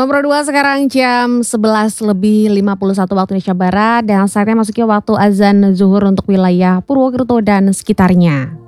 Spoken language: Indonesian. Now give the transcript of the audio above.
Nomor 2 sekarang jam 11:51 waktu Indonesia Barat dan saatnya masuki waktu azan zuhur untuk wilayah Purwokerto dan sekitarnya.